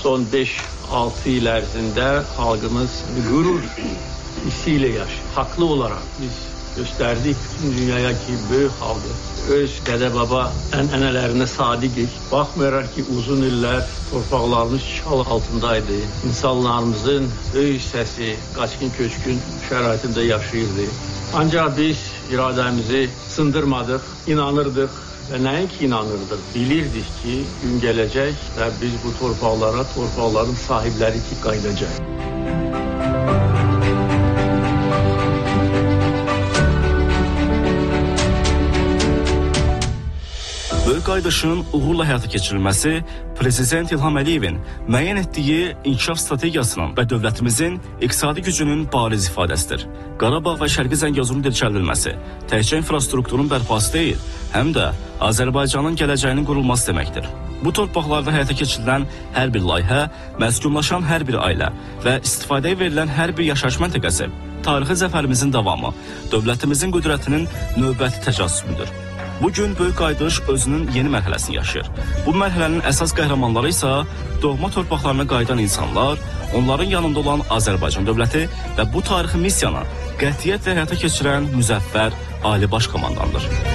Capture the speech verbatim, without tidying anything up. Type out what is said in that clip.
Son beş altı il ərzində xalqımız qürur hissiyle yaşıyor. Haklı olarak biz gösterdik bütün dünyaya ki böyük halkı öz dədə-baba ənənələrinə sadiqik. Baxmayaraq ki uzun illər torpaqlarımız işğal altındaydı. İnsanlarımızın böyük səsi qaçqın köçkün şəraitində yaşayırdı. Ancaq biz iradəmizi sındırmadıq, inanırdıq. Və nəinki inanırdıq, bilirdik ki, gün gələcək və biz bu torpaqlara, torpaqların sahibləri ki, qayıdacaq. Böyük qayıdışın uğurla həyata keçirilməsi Prezident İlham Əliyevin müəyyən etdiyi inkişaf strategiyasının və dövlətimizin iqtisadi gücünün bariz ifadəsidir. Qarabağ və Şərqi Zəngəzurun dirçəldilməsi təkcə infrastrukturun bərpası deyil, həm də Azərbaycanın gələcəyinin qurulması deməkdir. Bu torpaqlarda həyata keçirilən hər bir layihə, məskunlaşan hər bir ailə və istifadəyə verilən hər bir yaşayış məntəqəsi tarixi zəfərimizin davamı, dövlətimizin qüdrətinin növbəti təcəssümüdür. Bugün böyük qayıdış özünün yeni mərhələsini yaşayır. Bu mərhələnin əsas qəhrəmanları isə doğma torpaqlarına qayıdan insanlar, onların yanında olan Azərbaycan dövləti və bu tarixi missiyanı qətiyyətlə həyata keçirən müzəffər Ali Baş Komandandır.